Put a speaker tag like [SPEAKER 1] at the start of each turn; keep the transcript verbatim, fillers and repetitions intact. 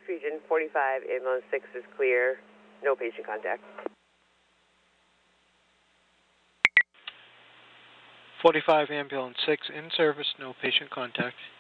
[SPEAKER 1] Region forty-five, ambulance six is clear. No patient contact.
[SPEAKER 2] forty-five, ambulance six in service, no patient contact.